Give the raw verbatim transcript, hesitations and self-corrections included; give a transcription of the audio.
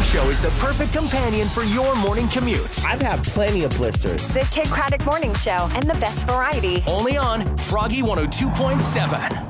Show is the perfect companion for your morning commute. I've had plenty of blisters. The Kid Craddock Morning Show and the best variety. Only on Froggy one oh two point seven.